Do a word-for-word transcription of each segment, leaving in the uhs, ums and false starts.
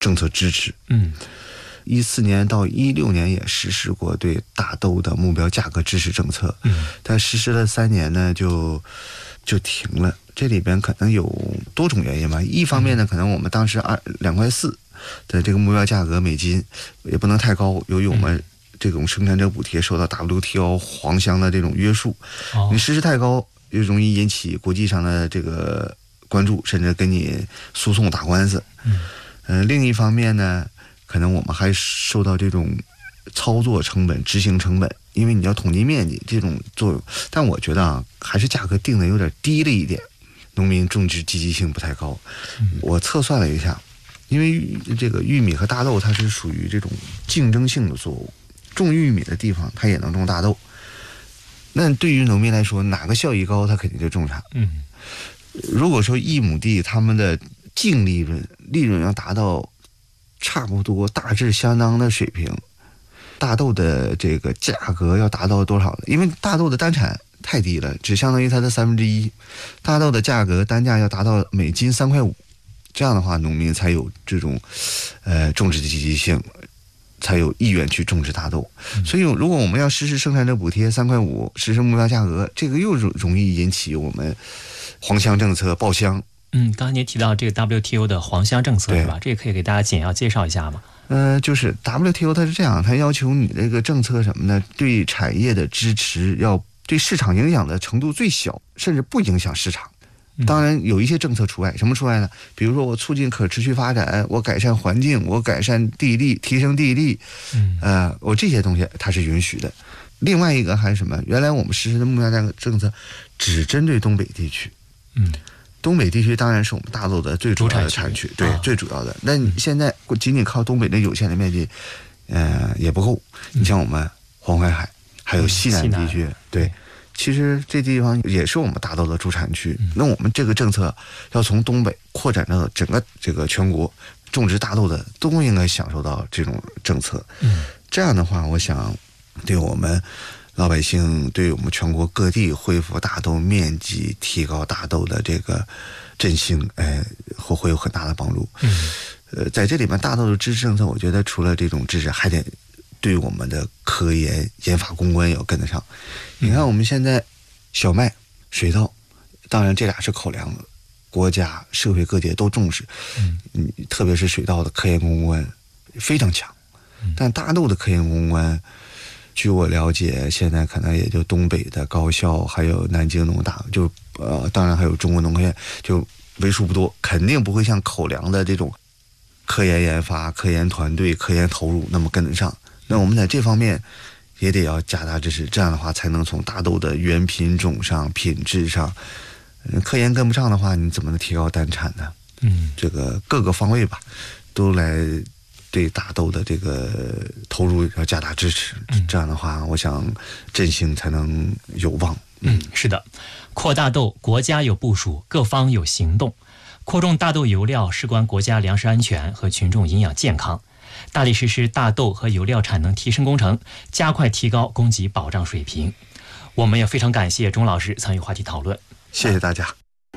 政策支持。 嗯， 一四年到一六年也实施过对大豆的目标价格支持政策， 嗯， 但实施了三年呢，就就停了。这里边可能有多种原因吧。一方面呢，可能我们当时二两块四的这个目标价格美金也不能太高，由于我们这种生产者补贴受到 W T O 黄箱的这种约束， 哦、 你实施太高，又容易引起国际上的这个关注，甚至跟你诉讼打官司。 嗯， 呃，另一方面呢，可能我们还受到这种操作成本、执行成本，因为你要统计面积这种作用。但我觉得啊，还是价格定的有点低了一点，农民种植积极性不太高。我测算了一下，因为这个玉米和大豆它是属于这种竞争性的作物，种玉米的地方它也能种大豆。那对于农民来说，哪个效益高，他肯定就种啥。 嗯， 如果说一亩地他们的净利润利润要达到差不多大致相当的水平，大豆的这个价格要达到多少呢？因为大豆的单产太低了，只相当于它的三分之一。大豆的价格单价要达到每斤三块五，这样的话，农民才有这种呃种植的积极性，才有意愿去种植大豆。所以，如果我们要实施生产者补贴三块五，实施目标价格，这个又容易引起我们黄箱政策报箱。 嗯，刚才您提到这个 W T O 的黄箱政策是吧？这个可以给大家简要介绍一下吗？ 呃，就是 W T O 它是这样，它要求你这个政策什么呢？对产业的支持要对市场影响的程度最小，甚至不影响市场。当然有一些政策除外，什么除外呢？比如说我促进可持续发展，我改善环境，我改善地力，提升地力，呃，我这些东西它是允许的。另外一个还是什么？原来我们实施的目标价格政策只针对东北地区， 嗯。 东北地区当然是我们大豆的最主要的产区，对、啊，最主要的。那你现在仅仅靠东北那有限的面积，呃，也不够。你像我们黄淮海，还有西南地区，嗯、对，其实这地方也是我们大豆的主产区。嗯、那我们这个政策要从东北扩展到整个这个全国，种植大豆的都应该享受到这种政策。 嗯， 这样的话，我想对我们老百姓，对我们全国各地恢复大豆面积、提高大豆的这个振兴，哎，会会有很大的帮助。 嗯， 呃，在这里面，大豆的支持政策，我觉得除了这种支持，还得对我们的科研、研发、攻关要跟得上。你看，我们现在小麦、水稻，当然这俩是口粮，国家、社会各界都重视。嗯，特别是水稻的科研攻关非常强，但大豆的科研攻关，据我了解，现在可能也就东北的高校，还有南京农大，就呃，当然还有中国农科院，就为数不多，肯定不会像口粮的这种科研研发、科研团队、科研投入那么跟得上。那我们在这方面也得要加大支持，这样的话才能从大豆的原品种上、品质上，科研跟不上的话，你怎么能提高单产呢？ 嗯， 这个各个方位吧，都来对大豆的这个投入要加大支持，嗯、这样的话，我想振兴才能有望。 嗯，是的，扩大豆，国家有部署，各方有行动。扩种大豆油料事关国家粮食安全和群众营养健康，大力实施大豆和油料产能提升工程，加快提高供给保障水平。我们也非常感谢钟老师参与话题讨论， 谢谢大家。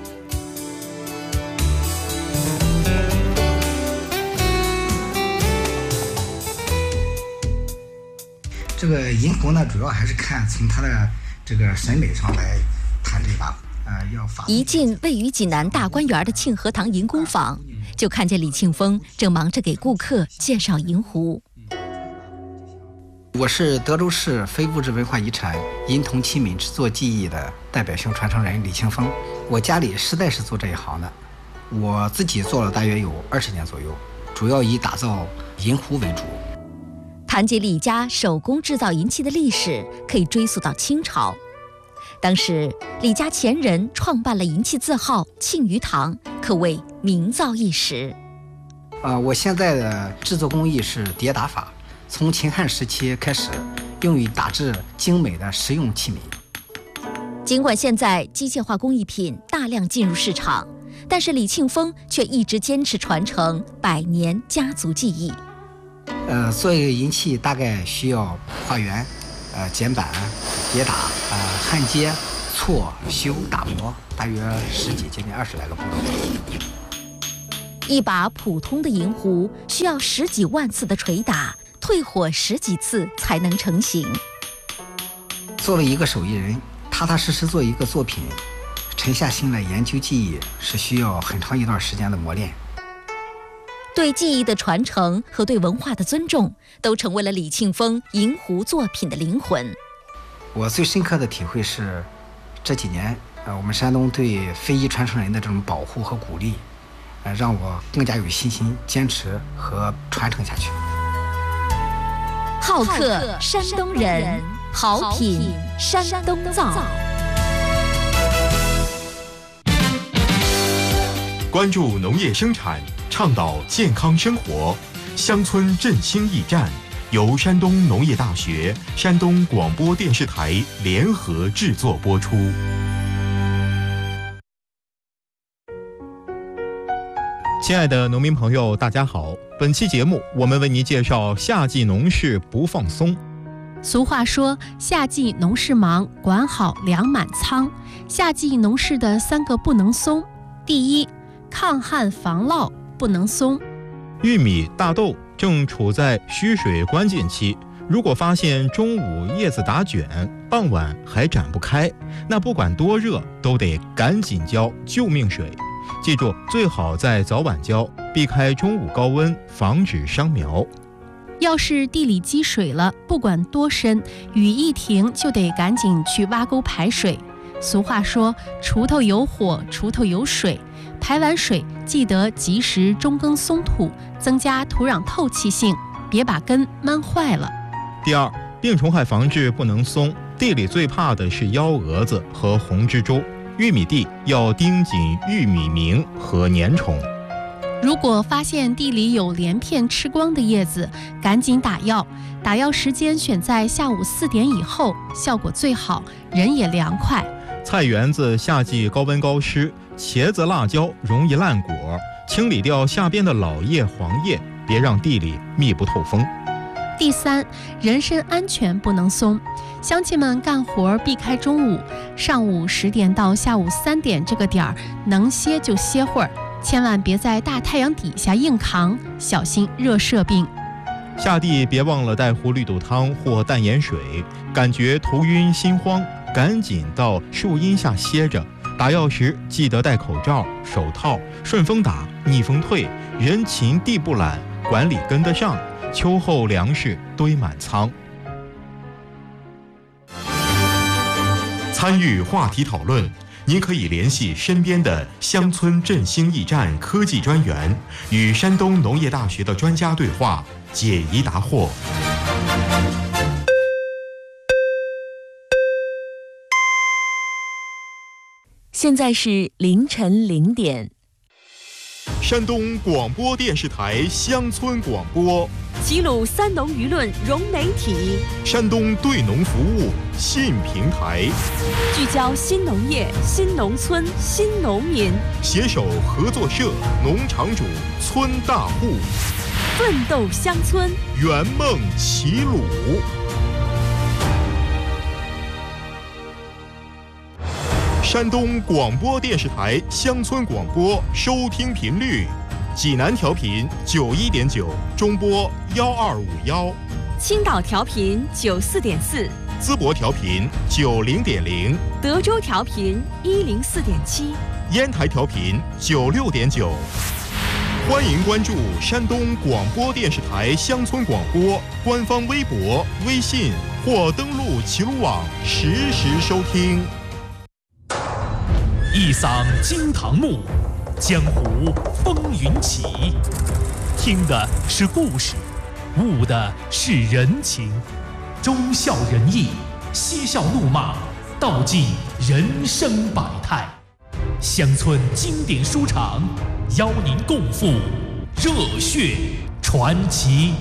这个银湖呢，主要还是看从它的这个审美上来谈这把。呃，要一进位于济南大观园的庆和堂银工坊，就看见李庆峰正忙着给顾客介绍银壶。 我是德州市非物质文化遗产银铜器皿制作技艺的代表性传承人李庆峰。我家里实在是做这一行的，我自己做了大约有二十年左右，主要以打造银壶为主。 谈及李家手工制造银器的历史，可以追溯到清朝。当时李家前人创办了银器字号庆余堂，可谓名噪一时。 呃，我现在的制作工艺是叠打法，从秦汉时期开始，用于打制精美的实用器皿。 尽管现在机械化工艺品大量进入市场，但是李庆峰却一直坚持传承百年家族技艺。 呃，做一个银器大概需要画圆、呃剪板、叠打、呃焊接、错、修、打磨，大约十几接近二十来个步骤。 一把普通的银壶需要十几万次的捶打，退火十几次才能成型。 作为一个手艺人，踏踏实实做一个作品，沉下心来研究技艺，是需要很长一段时间的磨练。 对技艺的传承和对文化的尊重，都成为了李庆峰银壶作品的灵魂。 我最深刻的体会是，这几年，呃，我们山东对非遗传承人的这种保护和鼓励，呃，让我更加有信心坚持和传承下去。 好客山东人，好品山东造。 关注农业生产，倡导健康生活，乡村振兴驿站由山东农业大学、山东广播电视台联合制作播出。 亲爱的农民朋友，大家好！本期节目我们为您介绍夏季农事不放松。 俗话说，夏季农事忙，管好粮满仓。夏季农事的三个不能松：第一，抗旱防涝不能松。 玉米、大豆正处在需水关键期，如果发现中午叶子打卷，傍晚还展不开，那不管多热都得赶紧浇救命水。记住，最好在早晚浇，避开中午高温，防止伤苗。 要是地里积水了，不管多深，雨一停就得赶紧去挖沟排水。俗话说，锄头有火，锄头有水。排完水，记得及时中耕松土，增加土壤透气性，别把根闷坏了。 第二，病虫害防治不能松，地里最怕的是幺蛾子和红蜘蛛。玉米地要盯紧玉米鸣和粘虫。 如果发现地里有连片吃光的叶子，赶紧打药。打药时间选在下午四点以后，效果最好，人也凉快。 菜园子夏季高温高湿，茄子、辣椒容易烂果，清理掉下边的老叶、黄叶，别让地里密不透风。 第三，人身安全不能松。乡亲们干活避开中午，上午十点到下午三点这个点儿，能歇就歇会儿，千万别在大太阳底下硬扛，小心热射病。 下地别忘了带壶绿豆汤或淡盐水，感觉头晕心慌，赶紧到树荫下歇着。打药时记得戴口罩、手套，顺风打，逆风退，人勤地不懒，管理跟得上，秋后粮食堆满仓。 参与话题讨论，您可以联系身边的乡村振兴驿站科技专员，与山东农业大学的专家对话，解疑答惑。 现在是凌晨零点。 山东广播电视台乡村广播， 齐鲁三农舆论融媒体， 山东对农服务新平台， 聚焦新农业、新农村、新农民， 携手合作社、农场主、村大户， 奋斗乡村， 圆梦齐鲁。山东广播电视台乡村广播收听频率：济南调频九一点九，中波幺二五幺； 青岛调频九四点四， 淄博调频九零点零， 德州调频一零四点七， 烟台调频九六点九。欢迎关注山东广播电视台乡村广播官方微博、微信或登录齐鲁网实时收听。 一嗓惊堂木，江湖风云起。听的是故事，悟的是人情，忠孝仁义，嬉笑怒骂，道尽人生百态。乡村经典书场，邀您共赴热血传奇。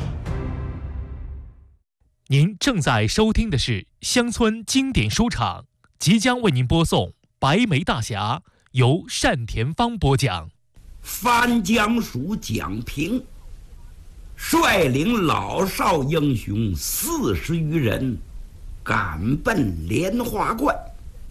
您正在收听的是乡村经典书场，即将为您播送白眉大侠，由单田芳播讲。 番江属蒋平率领老少英雄四十余人赶奔莲花观，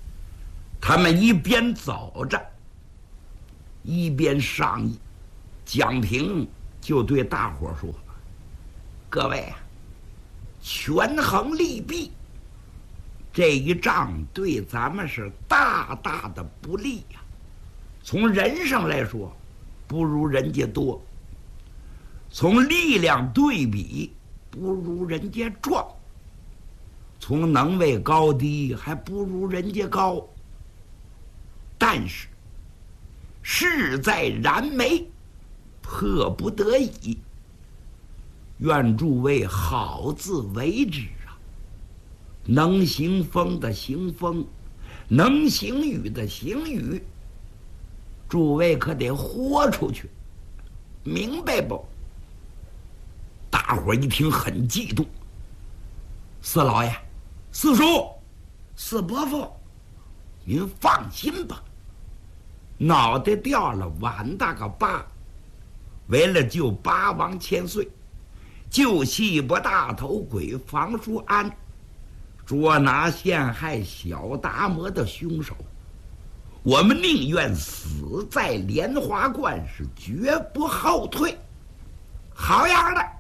他们一边走着一边商议， 蒋平就对大伙说：“各位啊，权衡利弊，这一仗对咱们是大大的不利呀、啊。从人上来说，不如人家多；从力量对比，不如人家壮；从能位高低，还不如人家高。但是事在燃眉，迫不得已，愿诸位好自为之啊！能行风的行风，能行雨的行雨，诸位可得豁出去，明白不？”大伙一听很激动。四老爷、四叔、四伯父，您放心吧，脑袋掉了碗大个疤，为了救八王千岁，救戏伯大头鬼房叔安，捉拿陷害小达摩的凶手，我们宁愿死在莲花观，是绝不后退。好样的！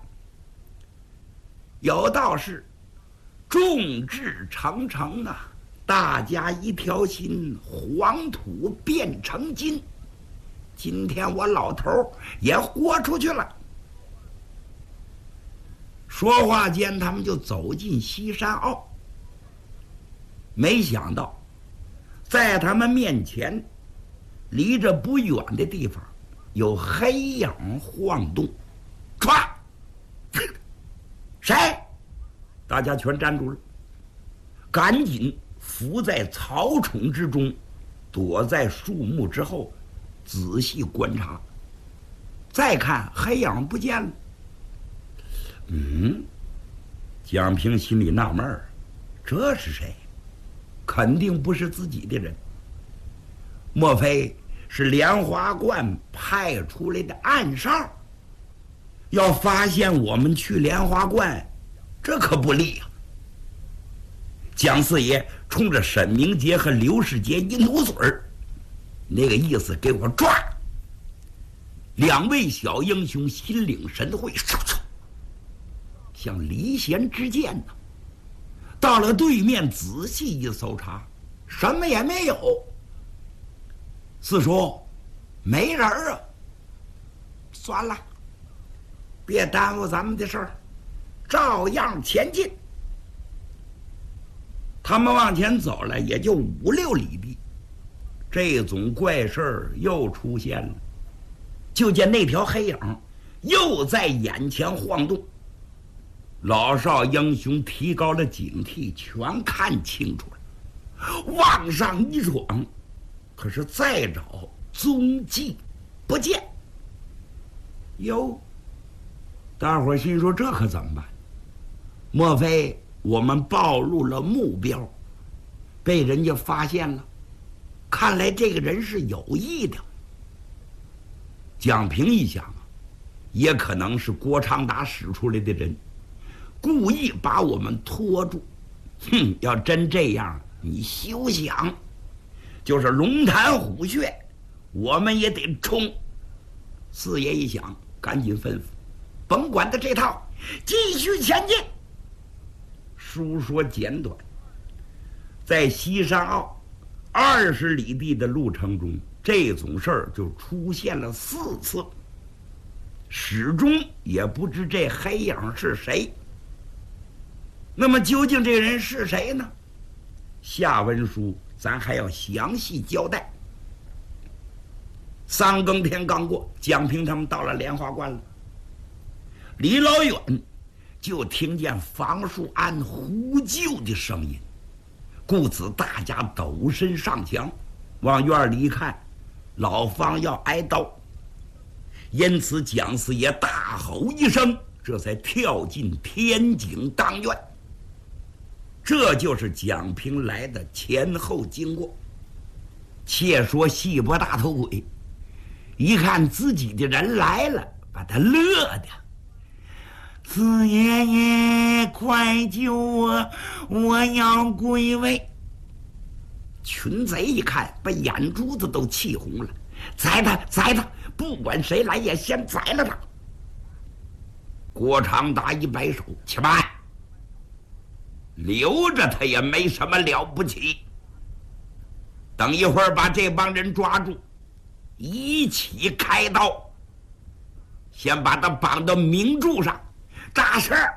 有道是众志成城啊，大家一条心，黄土变成金。今天我老头也豁出去了。说话间，他们就走进西山坳。没想到，在他们面前，离着不远的地方，有黑影晃动。唰！谁？大家全站住了，赶紧伏在草丛之中，躲在树木之后，仔细观察。再看黑影不见了。嗯，蒋平心里纳闷儿，这是谁？肯定不是自己的人，莫非是莲花观派出来的暗哨？要发现我们去莲花观，这可不利呀、啊！蒋四爷冲着沈明杰和刘世杰一努嘴儿，那个意思给我抓！两位小英雄心领神会，嗖嗖，像离弦之箭呢。到了对面，仔细一搜查，什么也没有。四叔，没人啊！算了，别耽误咱们的事儿，照样前进。他们往前走了也就五六里地，这种怪事儿又出现了。就见那条黑影又在眼前晃动，老少英雄提高了警惕，全看清楚了。往上一闯，可是再找踪迹不见。哟，大伙儿心说这可怎么办？莫非我们暴露了目标，被人家发现了？看来这个人是有意的。蒋平一想啊，也可能是郭长达使出来的人，故意把我们拖住。哼，要真这样，你休想！就是龙潭虎穴，我们也得冲。四爷一想，赶紧吩咐，甭管他这套，继续前进。书说简短，在西山坳二十里地的路程中，这种事儿就出现了四次，始终也不知这黑影是谁。那么究竟这人是谁呢？下文书咱还要详细交代。三更天刚过，蒋平他们到了莲花观了。离老远就听见房树安呼救的声音，故此大家抖身上墙，往院里一看，老方要挨刀。因此蒋四爷大吼一声，这才跳进天井当院。这就是蒋平来的前后经过。且说戏伯大头鬼一看自己的人来了，把他乐的，四爷爷快救我，我要归位。群贼一看，把眼珠子都气红了， 宰他，宰他！不管谁来，也先宰了他。郭长达一摆手，且慢，留着他也没什么了不起。等一会儿把这帮人抓住，一起开刀，先把他绑到明柱上扎事儿。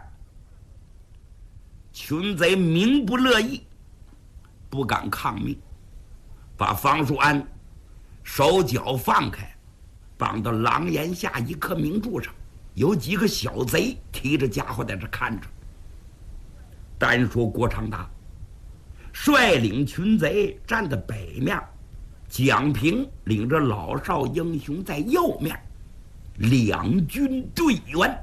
群贼明不乐意，不敢抗命，把方术安手脚放开，绑到廊檐下一棵明柱上，有几个小贼提着家伙在这看着。单说郭长达率领群贼站在北面，蒋平领着老少英雄在右面，两军对圆。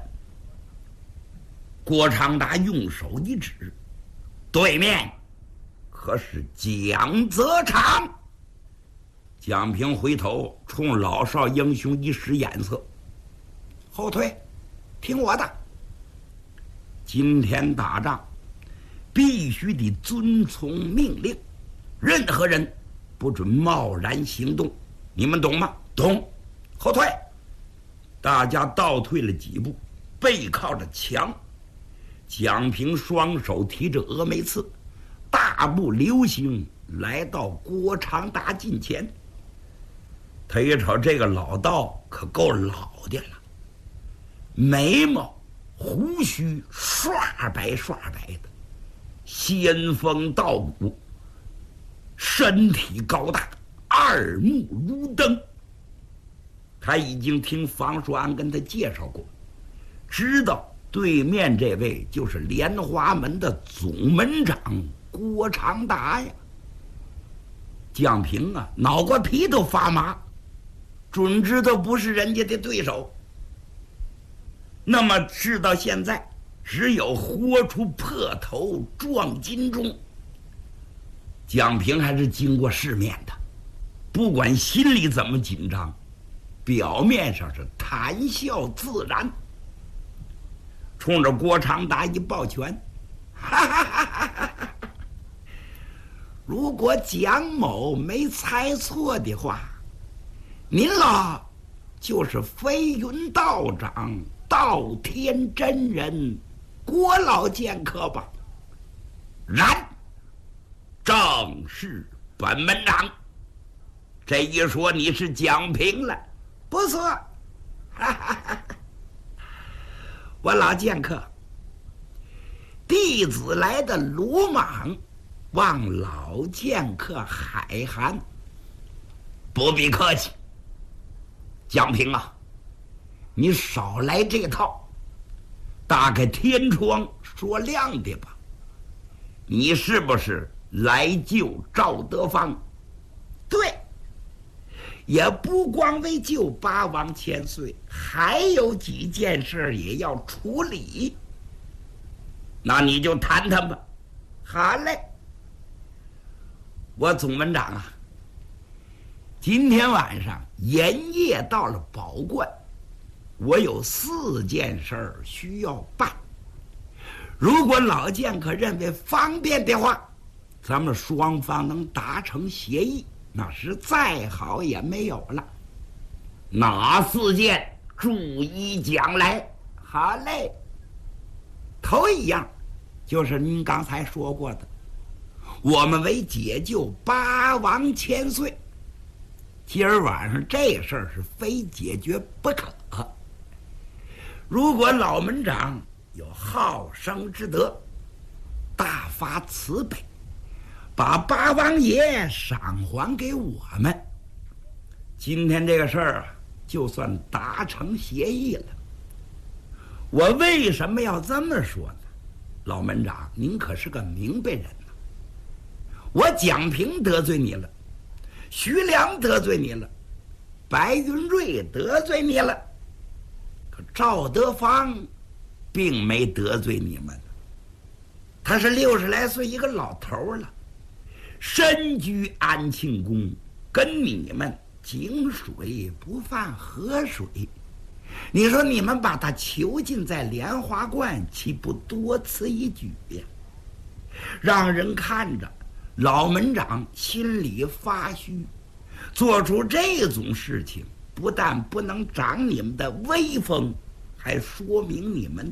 郭长达用手一指，对面可是蒋泽长。蒋平回头冲老少英雄一使眼色，后退，听我的。今天打仗必须得遵从命令，任何人不准贸然行动，你们懂吗？懂。后退。大家倒退了几步，背靠着墙。蒋平双手提着峨眉刺，大步流星来到郭长达近前。他一瞅这个老道可够老的了，眉毛胡须刷白刷白的，仙风道骨，身体高大，二目如灯。他已经听房叔安跟他介绍过，知道对面这位就是莲花门的总门长郭长达呀。蒋平啊，脑瓜皮都发麻，准知道不是人家的对手。那么事到现在，只有豁出破头撞金钟。蒋平还是经过世面的，不管心里怎么紧张，表面上是谈笑自然，冲着郭长达一抱拳，哈哈哈哈哈！如果蒋某没猜错的话，您老就是飞云道长道天真人郭老剑客吧？然，正是本门长。这一说你是蒋平了，不错，哈哈哈！我老剑客，弟子来的鲁莽，望老剑客海涵。不必客气。蒋平啊，你少来这套，打开天窗说亮的吧。你是不是来救赵德芳？对，也不光为救八王千岁，还有几件事也要处理。那你就谈谈吧。好嘞。我总门长啊，今天晚上连夜到了宝观，我有四件事儿需要办。如果老剑客认为方便的话，咱们双方能达成协议，那是再好也没有了。哪四件？逐一讲来。好嘞。头一样就是您刚才说过的，我们为解救八王千岁，今儿晚上这事儿是非解决不可。如果老门长有好生之德，大发慈悲，把八王爷赏还给我们，今天这个事儿啊，就算达成协议了。我为什么要这么说呢？老门长，您可是个明白人呐。我蒋平得罪你了，徐良得罪你了，白云瑞得罪你了，可赵德芳并没得罪你们。他是六十来岁一个老头了，身居安庆宫，跟你们井水不犯河水。你说你们把他囚禁在莲花观，岂不多此一举呀？让人看着老门长心里发虚， 做出这种事情，不但不能长你们的威风，还说明你们